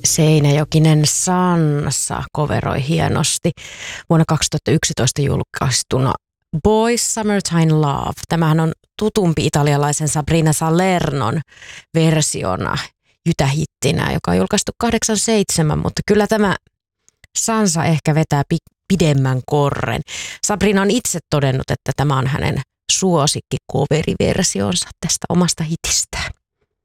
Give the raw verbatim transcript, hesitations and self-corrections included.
Seinäjokinen Sansa coveroi hienosti vuonna kaksituhattayksitoista julkaistuna Boys Summertime Love. Tämähän on tutumpi italialaisen Sabrina Salernon versiona jytähittinä, joka on julkaistu kahdeksankymmentäseitsemän, mutta kyllä tämä Sansa ehkä vetää pi- pidemmän korren. Sabrina on itse todennut, että tämä on hänen suosikki-coveriversionsa tästä omasta hitistään.